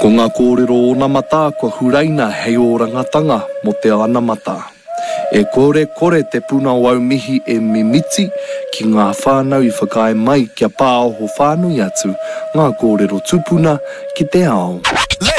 Ko ngā kōrero o nā mata kua huraina hei o rangatanga mo te ana mata. E kore te puna o au mihi e mimiti ki ngā whānau I whakae mai kia pāoho whānui atu ngā kōrero tupuna ki te ao.